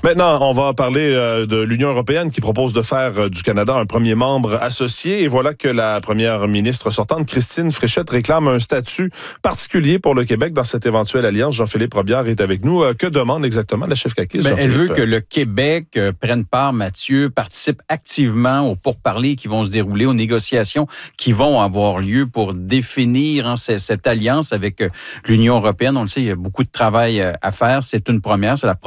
Maintenant, on va parler de l'Union européenne qui propose de faire du Canada un premier membre associé. Et voilà que la première ministre sortante, Christine Fréchette, réclame un statut particulier pour le Québec dans cette éventuelle alliance. Jean-Philippe Robillard est avec nous. Que demande exactement la chef caquiste? Elle veut que le Québec prenne part, Mathieu, participe activement aux pourparlers qui vont se dérouler, aux négociations qui vont avoir lieu pour définir cette alliance avec l'Union européenne. On le sait, il y a beaucoup de travail à faire. C'est une première. C'est la